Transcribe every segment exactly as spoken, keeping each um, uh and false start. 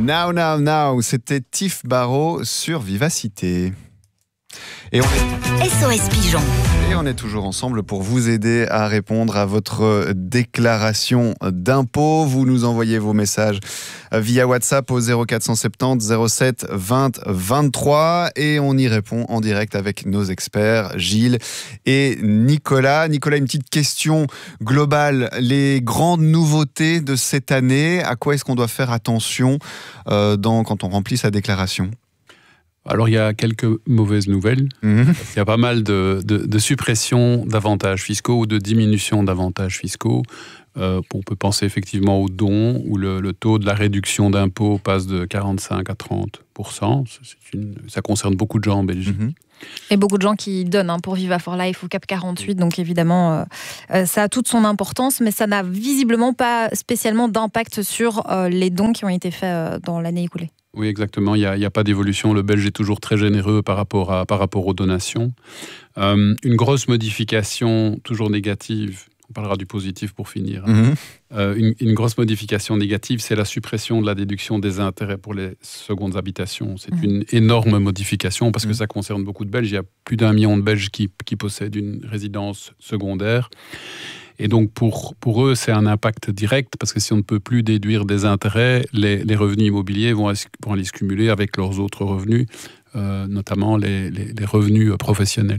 Now, now, now, c'était Tiff Barrow sur Vivacité. Et on est... S O S Pigeon. Et on est toujours ensemble pour vous aider à répondre à votre déclaration d'impôt. Vous nous envoyez vos messages via WhatsApp au zéro quatre cent soixante-dix zéro sept vingt vingt-trois et on y répond en direct avec nos experts Gilles et Nicolas. Nicolas, une petite question globale. Les grandes nouveautés de cette année, à quoi est-ce qu'on doit faire attention euh, dans, quand on remplit sa déclaration ? Alors, il y a quelques mauvaises nouvelles. Mmh. Il y a pas mal de, de, de suppression d'avantages fiscaux ou de diminution d'avantages fiscaux. Euh, on peut penser effectivement aux dons, où le, le taux de la réduction d'impôt passe de quarante-cinq à trente pour cent. C'est une, ça concerne beaucoup de gens en Belgique. Mmh. Et beaucoup de gens qui donnent hein, pour Viva for Life ou Cap quarante-huit, donc évidemment, euh, ça a toute son importance, mais ça n'a visiblement pas spécialement d'impact sur euh, les dons qui ont été faits euh, dans l'année écoulée. Oui, exactement. Il n'y a, il y a pas d'évolution. Le Belge est toujours très généreux par rapport, à, par rapport aux donations. Euh, une grosse modification, toujours négative, on parlera du positif pour finir. Mmh. Euh, une, une grosse modification négative, c'est la suppression de la déduction des intérêts pour les secondes habitations. C'est mmh. une énorme modification parce mmh. que ça concerne beaucoup de Belges. Il y a plus d'un million de Belges qui, qui possèdent une résidence secondaire. Et donc, pour, pour eux, c'est un impact direct, parce que si on ne peut plus déduire des intérêts, les, les revenus immobiliers vont, vont aller se cumuler avec leurs autres revenus, euh, notamment les, les, les revenus professionnels.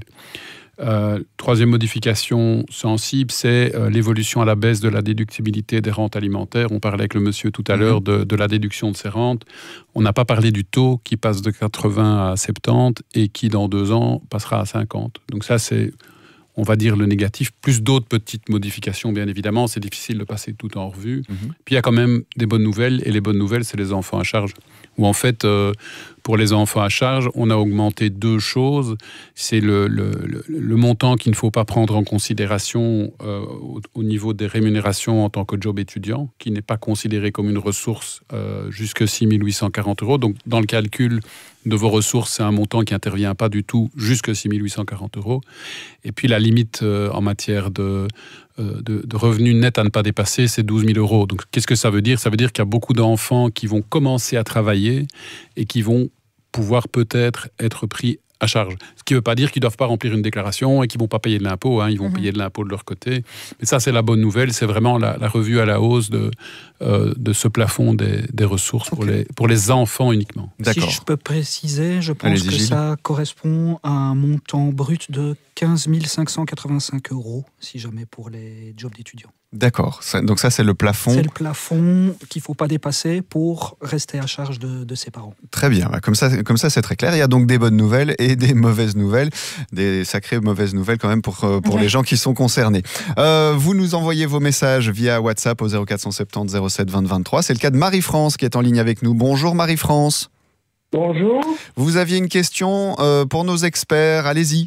Euh, troisième modification sensible, c'est euh, l'évolution à la baisse de la déductibilité des rentes alimentaires. On parlait avec le monsieur tout à mmh. l'heure de, de la déduction de ces rentes. On n'a pas parlé du taux qui passe de quatre-vingts à soixante-dix et qui, dans deux ans, passera à cinquante. Donc ça, c'est... on va dire le négatif, plus d'autres petites modifications, bien évidemment. C'est difficile de passer tout en revue. Mmh. Puis il y a quand même des bonnes nouvelles, et les bonnes nouvelles, c'est les enfants à charge. Où en fait, euh, pour les enfants à charge, on a augmenté deux choses. C'est le, le, le, le montant qu'il ne faut pas prendre en considération euh, au, au niveau des rémunérations en tant que job étudiant, qui n'est pas considéré comme une ressource euh, jusqu'à six mille huit cent quarante euros. Donc, dans le calcul de vos ressources, c'est un montant qui n'intervient pas du tout jusqu'à six mille huit cent quarante euros. Et puis, la limite euh, en matière de, euh, de, de revenus nets à ne pas dépasser, c'est douze mille euros. Donc, qu'est-ce que ça veut dire ? Ça veut dire qu'il y a beaucoup d'enfants qui vont commencer à travailler et qui vont pouvoir peut-être être pris à charge. Ce qui ne veut pas dire qu'ils ne doivent pas remplir une déclaration et qu'ils ne vont pas payer de l'impôt. Hein, ils vont mmh. payer de l'impôt de leur côté. Mais ça, c'est la bonne nouvelle. C'est vraiment la, la revue à la hausse de, euh, de ce plafond des, des ressources okay. pour, les, pour les enfants uniquement. D'accord. Si je peux préciser, je pense Allez-y, que Gilles. Ça correspond à un montant brut de quinze mille cinq cent quatre-vingt-cinq euros, si jamais pour les jobs d'étudiants. D'accord. Donc ça, c'est le plafond. C'est le plafond qu'il ne faut pas dépasser pour rester à charge de, de ses parents. Très bien. Comme ça, comme ça, c'est très clair. Il y a donc des bonnes nouvelles et des mauvaises nouvelles. Des sacrées mauvaises nouvelles quand même pour, pour ouais. les gens qui sont concernés. Euh, vous nous envoyez vos messages via WhatsApp au zéro quatre cent soixante-dix zéro sept vingt vingt-trois. C'est le cas de Marie-France qui est en ligne avec nous. Bonjour Marie-France. Bonjour. Vous aviez une question euh, pour nos experts. Allez-y.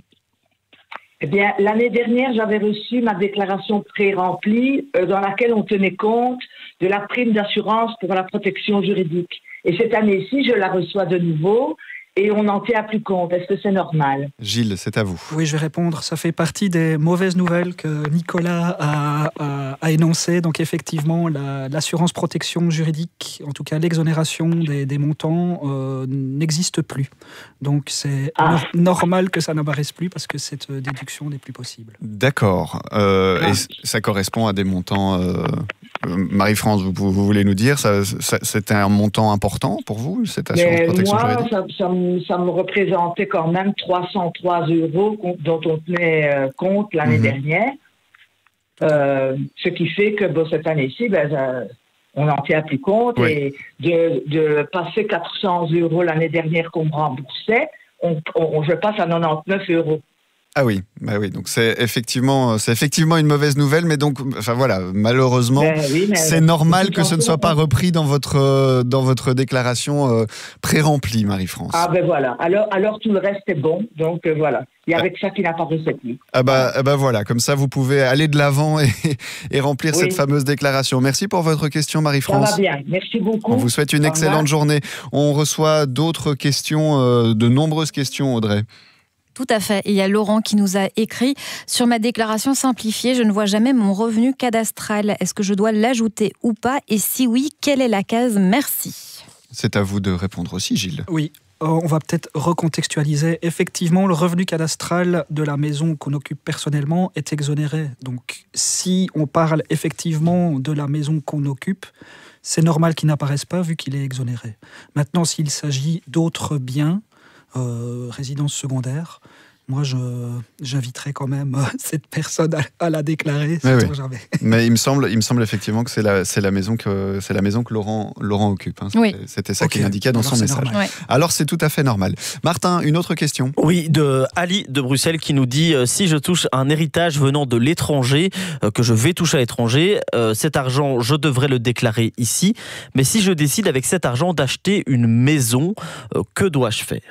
Eh bien, l'année dernière, j'avais reçu ma déclaration pré-remplie euh, dans laquelle on tenait compte de la prime d'assurance pour la protection juridique. Et cette année-ci, je la reçois de nouveau et on n'en tient plus compte. Est-ce que c'est normal ? Gilles, c'est à vous. Oui, je vais répondre. Ça fait partie des mauvaises nouvelles que Nicolas a, a, a énoncées. Donc effectivement, la, l'assurance protection juridique, en tout cas l'exonération des, des montants, euh, n'existe plus. Donc c'est ah. no- normal que ça n'apparaisse plus parce que cette déduction n'est plus possible. D'accord. Euh, ah. Et ça correspond à des montants... Euh... Marie-France, vous, vous voulez nous dire, ça, ça, c'était un montant important pour vous, cette assurance Mais protection moi, juridique ? ça, ça, me, ça me représentait quand même trois cent trois euros dont on tenait compte l'année mmh. dernière. Euh, ce qui fait que bon, cette année-ci, ben, ça, on n'en tient plus compte. Oui. Et de, de passer quatre cents euros l'année dernière qu'on me remboursait, on, on, je passe à quatre-vingt-dix-neuf euros. Ah oui, bah oui, donc c'est effectivement, c'est effectivement une mauvaise nouvelle, mais donc, enfin voilà, malheureusement, ben oui, c'est normal que ce ne soit pas repris dans votre, dans votre déclaration euh, pré-remplie, Marie-France. Ah ben voilà, alors, alors tout le reste est bon, donc euh, voilà. Il y a avec ça qui n'apparaissait plus. Ah bah, ah bah voilà, comme ça vous pouvez aller de l'avant et, et remplir oui. cette fameuse déclaration. Merci pour votre question, Marie-France. Ça va bien, merci beaucoup. On vous souhaite une excellente journée. On reçoit d'autres questions, euh, de nombreuses questions, Audrey. Tout à fait. Et il y a Laurent qui nous a écrit « Sur ma déclaration simplifiée, je ne vois jamais mon revenu cadastral. Est-ce que je dois l'ajouter ou pas ? Et si oui, quelle est la case ? Merci. » C'est à vous de répondre aussi, Gilles. Oui. On va peut-être recontextualiser. Effectivement, le revenu cadastral de la maison qu'on occupe personnellement est exonéré. Donc, si on parle effectivement de la maison qu'on occupe, c'est normal qu'il n'apparaisse pas vu qu'il est exonéré. Maintenant, s'il s'agit d'autres biens, euh, résidences secondaires, moi, je, j'inviterais quand même cette personne à, à la déclarer. Mais, oui. jamais. Mais il me semble, il me semble effectivement que c'est la, c'est la maison que, c'est la maison que Laurent, Laurent occupe. Hein. C'était, oui. c'était ça okay. qu'il indiquait dans Alors, son message. Ouais. Alors, c'est tout à fait normal. Martin, une autre question. Oui, de Ali de Bruxelles qui nous dit euh, si je touche un héritage venant de l'étranger, euh, que je vais toucher à l'étranger, euh, cet argent, je devrais le déclarer ici. Mais si je décide avec cet argent d'acheter une maison, euh, que dois-je faire ?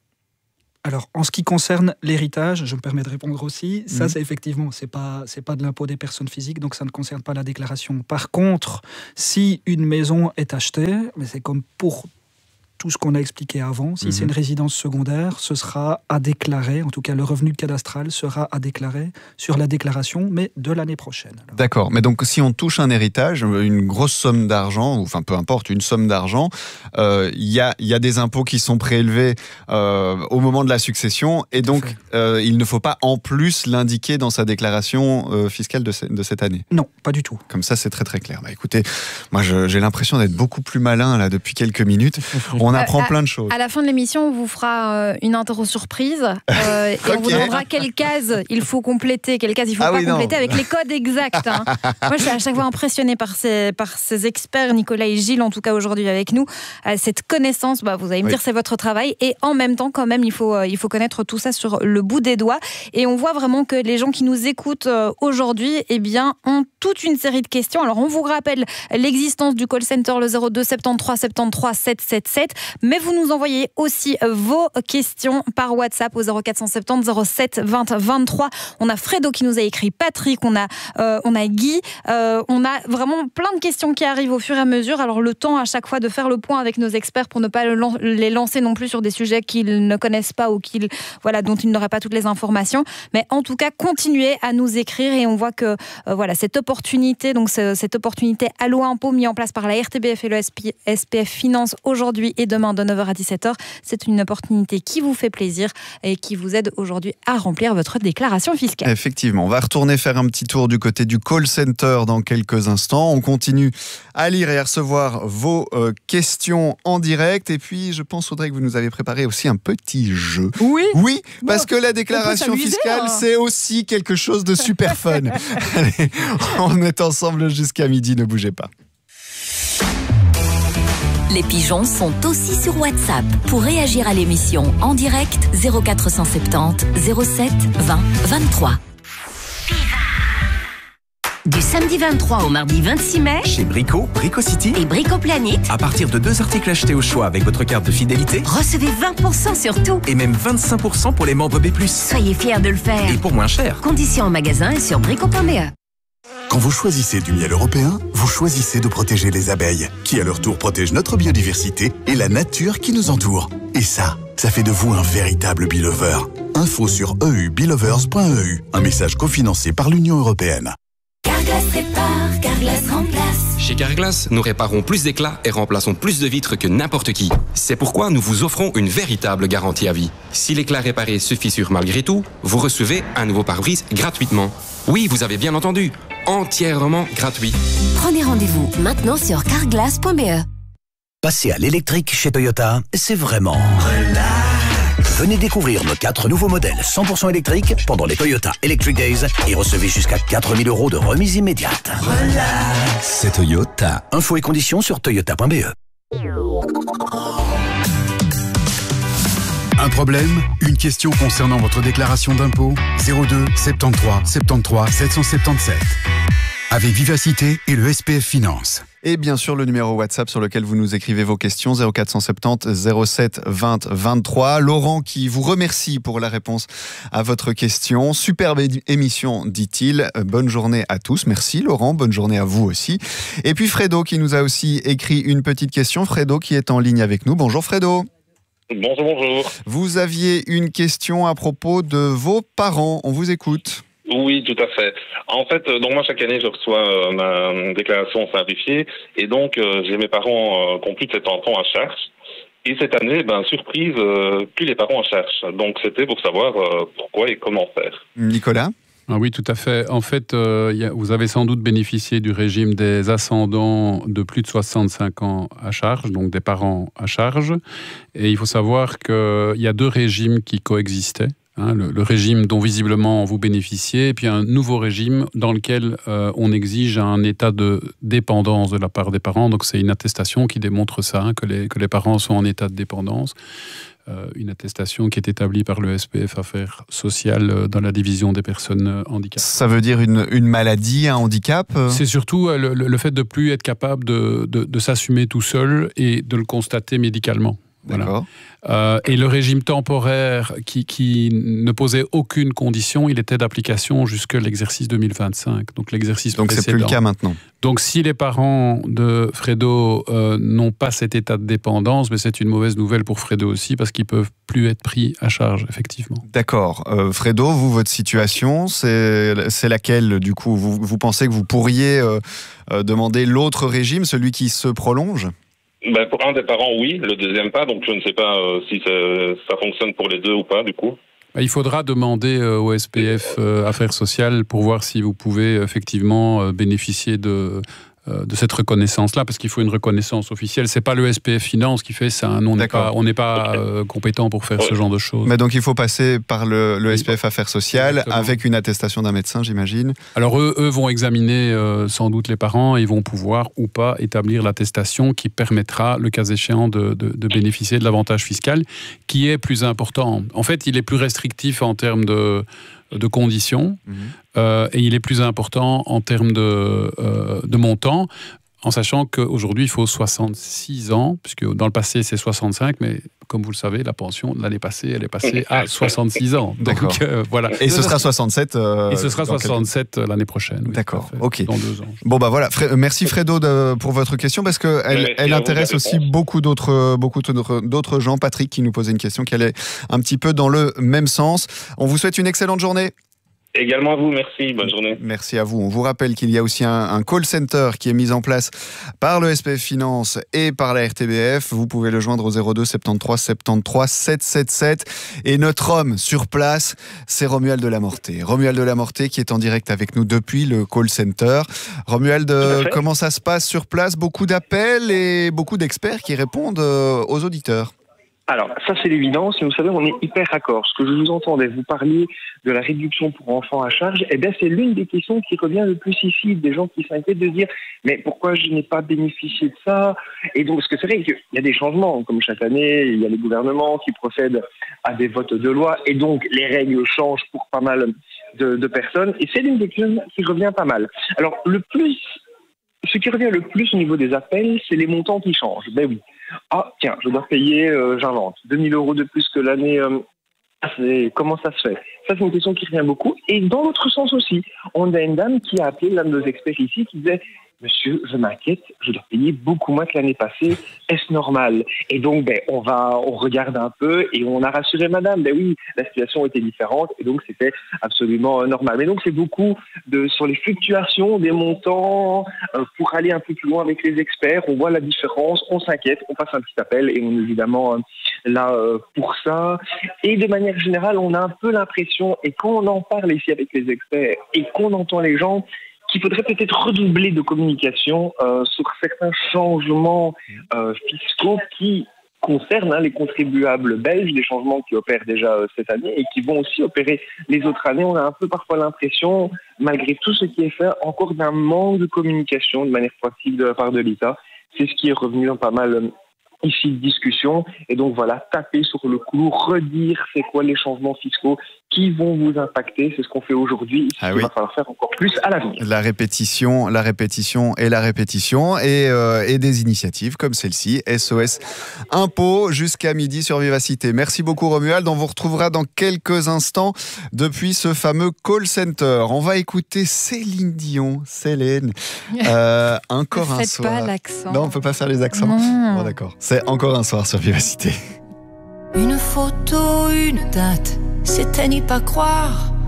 Alors, en ce qui concerne l'héritage, je me permets de répondre aussi. Ça, mmh. c'est effectivement, c'est pas, c'est pas de l'impôt des personnes physiques, donc ça ne concerne pas la déclaration. Par contre, si une maison est achetée, mais c'est comme pour tout ce qu'on a expliqué avant. Si mmh. c'est une résidence secondaire, ce sera à déclarer, en tout cas le revenu cadastral sera à déclarer sur la déclaration, mais de l'année prochaine. Alors. D'accord, mais donc si on touche un héritage, une grosse somme d'argent, ou enfin peu importe, une somme d'argent, il euh, y, a, y a des impôts qui sont prélevés euh, au moment de la succession, et donc euh, il ne faut pas en plus l'indiquer dans sa déclaration euh, fiscale de, ce, de cette année. Non, pas du tout. Comme ça, c'est très très clair. Bah, écoutez, moi je, j'ai l'impression d'être beaucoup plus malin là depuis quelques minutes. On apprend euh, à, plein de choses. À la fin de l'émission, on vous fera euh, une interro surprise euh, et okay. on vous demandera quelle case il faut compléter, quelle case il ne faut ah, pas oui, compléter non. avec les codes exacts. Hein. Moi, je suis à chaque fois impressionnée par ces, par ces experts, Nicolas et Gilles, en tout cas aujourd'hui avec nous. Euh, cette connaissance, bah, vous allez me oui. dire, c'est votre travail. Et en même temps, quand même, il faut, euh, il faut connaître tout ça sur le bout des doigts. Et on voit vraiment que les gens qui nous écoutent euh, aujourd'hui eh bien, ont toute une série de questions. Alors, on vous rappelle l'existence du call center, le zéro deux soixante-treize soixante-treize sept cent soixante-dix-sept. Mais vous nous envoyez aussi vos questions par WhatsApp au zéro quatre cent soixante-dix zéro sept vingt vingt-trois. On a Fredo qui nous a écrit, Patrick, on a, euh, on a Guy. Euh, on a vraiment plein de questions qui arrivent au fur et à mesure. Alors, le temps à chaque fois de faire le point avec nos experts pour ne pas les lancer non plus sur des sujets qu'ils ne connaissent pas ou qu'ils, voilà, dont ils n'auraient pas toutes les informations. Mais en tout cas, continuez à nous écrire et on voit que euh, voilà, cette opportunité, donc ce, cette opportunité Allo Impôt mis en place par la R T B F et le S P F Finance aujourd'hui et demain de neuf heures à dix-sept heures, c'est une opportunité qui vous fait plaisir et qui vous aide aujourd'hui à remplir votre déclaration fiscale. Effectivement, on va retourner faire un petit tour du côté du call center dans quelques instants. On continue à lire et à recevoir vos euh, questions en direct. Et puis, je pense, Audrey, que vous nous avez préparé aussi un petit jeu. Oui. Oui, parce bon, que la déclaration fiscale, hein. c'est aussi quelque chose de super fun. Allez, on est ensemble jusqu'à midi, ne bougez pas. Les pigeons sont aussi sur WhatsApp. Pour réagir à l'émission en direct, zéro quatre cent soixante-dix zéro sept vingt vingt-trois. Du samedi vingt-trois au mardi vingt-six mai, chez Brico, Brico City et Brico Planet, à partir de deux articles achetés au choix avec votre carte de fidélité, recevez vingt pour cent sur tout. Et même vingt-cinq pour cent pour les membres B plus. Soyez fiers de le faire. Et pour moins cher. Conditions en magasin et sur brico point b e. Quand vous choisissez du miel européen, vous choisissez de protéger les abeilles, qui à leur tour protègent notre biodiversité et la nature qui nous entoure. Et ça, ça fait de vous un véritable Beelover. Info sur e u beelovers point e u. Un message cofinancé par l'Union européenne. Carglass répare, Carglass remplace. Chez Carglass, nous réparons plus d'éclats et remplaçons plus de vitres que n'importe qui. C'est pourquoi nous vous offrons une véritable garantie à vie. Si l'éclat réparé se fissure malgré tout, vous recevez un nouveau pare-brise gratuitement. Oui, vous avez bien entendu, entièrement gratuit. Prenez rendez-vous maintenant sur carglass point b e. Passer à l'électrique chez Toyota, c'est vraiment relax. Venez découvrir nos quatre nouveaux modèles cent pour cent électriques pendant les Toyota Electric Days et recevez jusqu'à quatre mille euros de remise immédiate. Relax. C'est Toyota. Infos et conditions sur toyota point b e. Un problème? Une question concernant votre déclaration d'impôt? zéro deux soixante-treize soixante-treize sept cent soixante-dix-sept. Avec Vivacité et le S P F Finance. Et bien sûr, le numéro WhatsApp sur lequel vous nous écrivez vos questions, zéro quatre cent soixante-dix zéro sept vingt vingt-trois. Laurent qui vous remercie pour la réponse à votre question. Superbe émission, dit-il. Bonne journée à tous. Merci Laurent, bonne journée à vous aussi. Et puis Fredo qui nous a aussi écrit une petite question. Fredo qui est en ligne avec nous. Bonjour Fredo. Bonjour, bonjour. Vous aviez une question à propos de vos parents. On vous écoute. Oui, tout à fait. En fait, euh, donc moi chaque année je reçois euh, ma déclaration simplifiée et donc euh, j'ai mes parents euh, qui ont plus de sept-vingts ans à charge. Et cette année, ben surprise, euh, plus les parents en cherchent. Donc c'était pour savoir euh, pourquoi et comment faire. Nicolas ? Ah oui, tout à fait. En fait, euh, y a, vous avez sans doute bénéficié du régime des ascendants de plus de soixante-cinq ans à charge, donc des parents à charge. Et il faut savoir qu'il y a deux régimes qui coexistaient. Hein, le, le régime dont visiblement vous bénéficiez, et puis un nouveau régime dans lequel euh, on exige un état de dépendance de la part des parents. Donc c'est une attestation qui démontre ça, hein, que, les, que les parents sont en état de dépendance. Euh, une attestation qui est établie par le S P F Affaires Sociales euh, dans la division des personnes handicapées. Ça veut dire une, une maladie, un handicap ? C'est surtout euh, le, le fait de ne plus être capable de, de, de s'assumer tout seul et de le constater médicalement. D'accord. Voilà. Euh, et le régime temporaire qui, qui ne posait aucune condition, il était d'application jusqu'à l'exercice deux mille vingt-cinq. Donc l'exercice Donc précédent. c'est plus le cas maintenant. Donc si les parents de Fredo euh, n'ont pas cet état de dépendance, mais c'est une mauvaise nouvelle pour Fredo aussi parce qu'ils peuvent plus être pris à charge, effectivement. D'accord. Euh, Fredo, vous, votre situation, c'est, c'est laquelle du coup vous, vous pensez que vous pourriez euh, euh, demander l'autre régime, celui qui se prolonge ? Ben, pour un des parents, oui, le deuxième pas, donc je ne sais pas euh, si ça fonctionne pour les deux ou pas, du coup. Il faudra demander euh, au S P F euh, Affaires Sociales pour voir si vous pouvez effectivement euh, bénéficier de, euh, de cette reconnaissance-là, parce qu'il faut une reconnaissance officielle. C'est pas le S P F Finance qui fait ça, hein. Nous, on n'est pas, on n'est pas euh, compétent pour faire ouais. ce genre de choses. Mais donc il faut passer par le, le S P F Affaires Sociales. Exactement. Avec une attestation d'un médecin, j'imagine. Alors eux, eux vont examiner euh, sans doute les parents et ils vont pouvoir ou pas établir l'attestation qui permettra, le cas échéant, de, de, de bénéficier de l'avantage fiscal, qui est plus important. En fait, il est plus restrictif en termes de de conditions, mmh. euh, et il est plus important en termes de, euh, de montant, en sachant qu'aujourd'hui, il faut soixante-six ans, puisque dans le passé, c'est soixante-cinq, mais comme vous le savez, la pension, l'année passée, elle est passée à soixante-six ans. D'accord. Donc, euh, voilà. Et ce sera soixante-sept euh, Et ce sera soixante-sept quelques... l'année prochaine. Oui, d'accord, ok. Dans deux ans. Bon, bah voilà. Fre- merci Fredo de, pour votre question, parce qu'elle elle, elle intéresse aussi beaucoup d'autres, beaucoup d'autres gens. Patrick qui nous posait une question qui allait un petit peu dans le même sens. On vous souhaite une excellente journée. Également à vous, merci, bonne journée. Merci à vous. On vous rappelle qu'il y a aussi un, un call center qui est mis en place par le S P F Finance et par la R T B F. Vous pouvez le joindre au zéro deux soixante-treize soixante-treize sept cent soixante-sept. Et notre homme sur place, c'est Romuald de la Mortée. Romuald de la Mortée qui est en direct avec nous depuis le call center. Romuald, comment ça se passe sur place ? Beaucoup d'appels et beaucoup d'experts qui répondent aux auditeurs. Alors, ça c'est l'évidence, et vous savez, on est hyper raccord. Ce que je vous entendais, vous parliez de la réduction pour enfants à charge, eh bien c'est l'une des questions qui revient le plus ici, des gens qui s'inquiètent de dire « mais pourquoi je n'ai pas bénéficié de ça ?» Et donc, parce que c'est vrai qu'il y a des changements, comme chaque année, il y a les gouvernements qui procèdent à des votes de loi, et donc les règles changent pour pas mal de, de personnes, et c'est l'une des questions qui revient pas mal. Alors, le plus... Ce qui revient le plus au niveau des appels, c'est les montants qui changent. Ben oui. Ah, tiens, je dois payer, euh, j'invente, deux mille euros de plus que l'année. Euh, c'est, comment ça se fait ? Ça, c'est une question qui revient beaucoup. Et dans l'autre sens aussi, on a une dame qui a appelé l'un de nos experts ici qui disait « Monsieur, je m'inquiète, je dois payer beaucoup moins que l'année passée. Est-ce normal ?» Et donc, ben, on va, on regarde un peu et on a rassuré madame. Ben oui, la situation était différente et donc c'était absolument euh, normal. Mais donc, c'est beaucoup de, sur les fluctuations des montants euh, pour aller un peu plus loin avec les experts. On voit la différence, on s'inquiète, on passe un petit appel et on est évidemment euh, là euh, pour ça. Et de manière générale, on a un peu l'impression, et quand on en parle ici avec les experts et qu'on entend les gens, qu'il faudrait peut-être redoubler de communication euh, sur certains changements euh, fiscaux qui concernent hein, les contribuables belges, des changements qui opèrent déjà euh, cette année et qui vont aussi opérer les autres années. On a un peu parfois l'impression, malgré tout ce qui est fait, encore d'un manque de communication de manière proactive de la part de l'État. C'est ce qui est revenu en pas mal... Euh, ici de discussion, et donc voilà, taper sur le clou, redire c'est quoi les changements fiscaux qui vont vous impacter, c'est ce qu'on fait aujourd'hui, ce ah qu'il oui. va falloir faire encore plus à l'avenir. La répétition, la répétition et la répétition, et, euh, et des initiatives comme celle-ci, S O S Impôts, jusqu'à midi sur Vivacité. Merci beaucoup Romuald, on vous retrouvera dans quelques instants depuis ce fameux call center. On va écouter Céline Dion, Célène, euh, encore un soir. Ne faites pas l'accent. Non, on ne peut pas faire les accents. Non. Bon, d'accord. C'est encore un soir sur Vivacité. Une photo, une date, c'était n'y pas croire.